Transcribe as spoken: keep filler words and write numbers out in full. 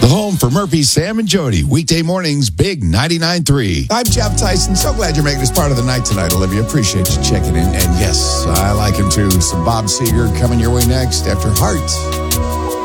The home for Murphy, Sam, and Jody. Weekday mornings, Big ninety-nine point three. I'm Jeff Tyson. So glad you're making us part of the night tonight, Olivia. Appreciate you checking in. And yes, I like him too. Some Bob Seger coming your way next after Heart.